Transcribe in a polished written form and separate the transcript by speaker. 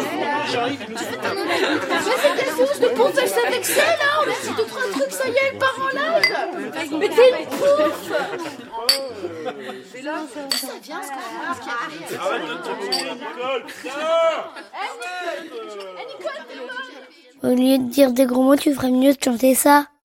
Speaker 1: c'était juste de pouffer ça avec ça, là. On a dit 2-3 trucs, ça y est, elle part en live. Mais t'es une pouffe. Et là, ça vient, ce qu'on qui arrive.
Speaker 2: Arrête de te tourner la gueule, putain.
Speaker 1: Nicole, t'es molle.
Speaker 3: Au lieu de dire des gros mots, tu ferais mieux de chanter ça.